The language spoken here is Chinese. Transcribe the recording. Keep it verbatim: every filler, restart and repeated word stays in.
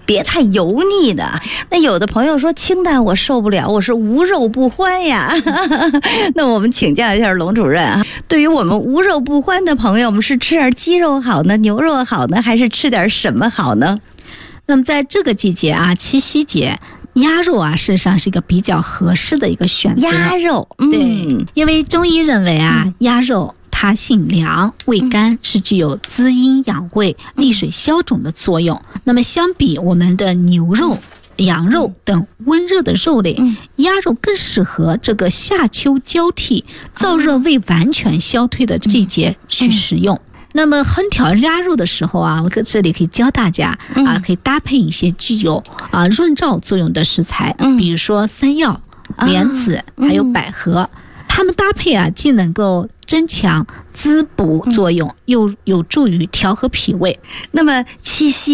别太油腻的。那有的朋友说清淡我受不了，我是无肉不欢呀。那我们请教一下龙主任啊，对于我们无肉不欢的朋友，我们是吃点鸡肉好呢，牛肉好呢，还是吃点什么好呢？ 那么在这个季节啊，七夕节，鸭肉啊，事实上是一个比较合适的一个选择。 鸭肉，嗯、 对，因为中医认为啊，嗯、鸭肉它性凉，味甘，是具有滋阴养胃、利水消肿的作用。那么相比我们的牛肉、羊肉等温热的肉类，嗯、鸭肉更适合这个夏秋交替、燥热未完全消退的季节去食用。嗯嗯那么烹调鸭肉的时候啊，我这里可以教大家啊，可以搭配一些具有啊润燥作用的食材，嗯、比如说山药、莲子、啊、还有百合，嗯、它们搭配啊，既能够增强滋补作用，嗯、又有助于调和脾胃。 那么七夕